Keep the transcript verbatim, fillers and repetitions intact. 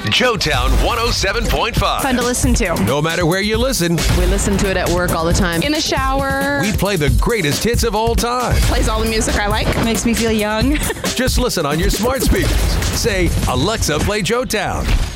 Joetown one oh seven point five. Fun to listen to. No matter where you listen, We listen to it at work all the time. In the shower. we play the greatest hits of all time. Plays all the music I like. Makes me feel young. Just listen on your smart speakers. Say, Alexa, play Joetown.